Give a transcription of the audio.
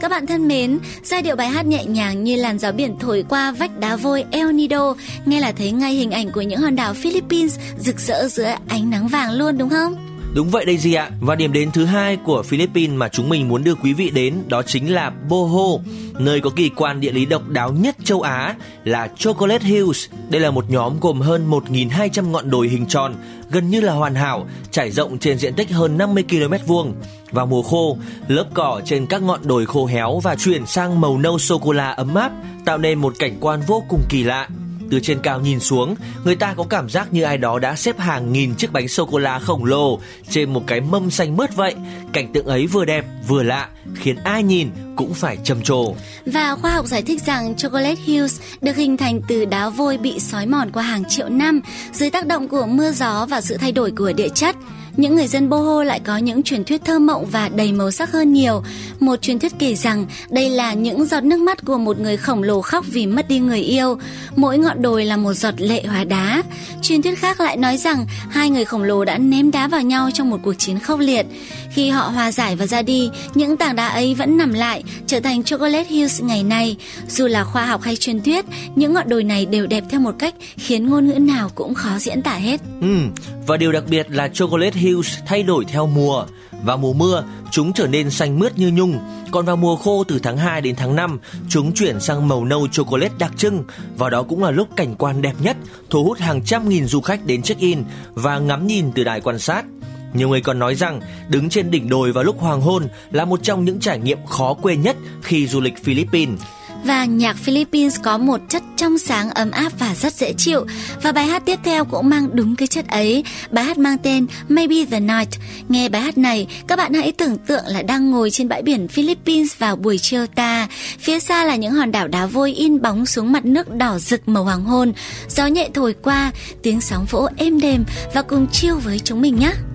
Các bạn thân mến, giai điệu bài hát nhẹ nhàng như làn gió biển thổi qua vách đá vôi El Nido, nghe là thấy ngay hình ảnh của những hòn đảo Philippines rực rỡ giữa ánh nắng vàng luôn đúng không? Đúng vậy Daisy ạ. Và điểm đến thứ hai của Philippines mà chúng mình muốn đưa quý vị đến đó chính là Bohol, nơi có kỳ quan địa lý độc đáo nhất châu Á là Chocolate Hills. Đây là một nhóm gồm hơn 1.200 ngọn đồi hình tròn, gần như là hoàn hảo, trải rộng trên diện tích hơn 50 km vuông. Vào mùa khô, lớp cỏ trên các ngọn đồi khô héo và chuyển sang màu nâu sô-cô-la ấm áp, tạo nên một cảnh quan vô cùng kỳ lạ. Từ trên cao nhìn xuống, người ta có cảm giác như ai đó đã xếp hàng nghìn chiếc bánh sô-cô-la khổng lồ trên một cái mâm xanh mướt vậy. Cảnh tượng ấy vừa đẹp vừa lạ, khiến ai nhìn cũng phải trầm trồ. Và khoa học giải thích rằng Chocolate Hills được hình thành từ đá vôi bị xói mòn qua hàng triệu năm dưới tác động của mưa gió và sự thay đổi của địa chất. Những người dân Bohol lại có những truyền thuyết thơ mộng và đầy màu sắc hơn nhiều. Một truyền thuyết kể rằng đây là những giọt nước mắt của một người khổng lồ khóc vì mất đi người yêu. Mỗi ngọn đồi là một giọt lệ hóa đá. Truyền thuyết khác lại nói rằng hai người khổng lồ đã ném đá vào nhau trong một cuộc chiến khốc liệt. Khi họ hòa giải và ra đi, những tảng đá ấy vẫn nằm lại, trở thành Chocolate Hills ngày nay. Dù là khoa học hay truyền thuyết, những ngọn đồi này đều đẹp theo một cách khiến ngôn ngữ nào cũng khó diễn tả hết. Và điều đặc biệt là Chocolate Hills thay đổi theo mùa. Vào mùa mưa, chúng trở nên xanh mướt như nhung. Còn vào mùa khô từ tháng 2 đến tháng 5, chúng chuyển sang màu nâu chocolate đặc trưng. Và đó cũng là lúc cảnh quan đẹp nhất, thu hút hàng trăm nghìn du khách đến check-in và ngắm nhìn từ đài quan sát. Nhiều người còn nói rằng đứng trên đỉnh đồi vào lúc hoàng hôn là một trong những trải nghiệm khó quên nhất khi du lịch Philippines. Và nhạc Philippines có một chất trong sáng, ấm áp và rất dễ chịu. Và bài hát tiếp theo cũng mang đúng cái chất ấy. Bài hát mang tên Maybe the Night. Nghe bài hát này, các bạn hãy tưởng tượng là đang ngồi trên bãi biển Philippines vào buổi chiều tà. Phía xa là những hòn đảo đá vôi in bóng xuống mặt nước đỏ rực màu hoàng hôn. Gió nhẹ thổi qua, tiếng sóng vỗ êm đềm và cùng chill với chúng mình nhé.